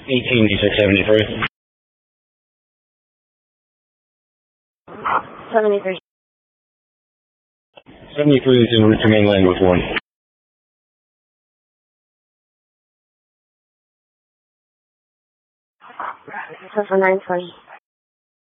18D673. 73. 73 is en route to mainland with 1. So for 940.